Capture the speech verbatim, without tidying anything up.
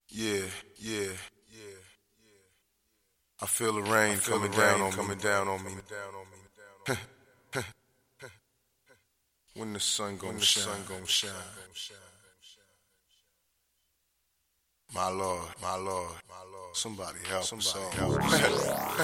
Yeah, yeah, yeah. I feel the rain coming down on coming down on me. When the sun gon' shine, sun gon' shine. My Lord, my Lord, my Lord. Somebody help, somebody help.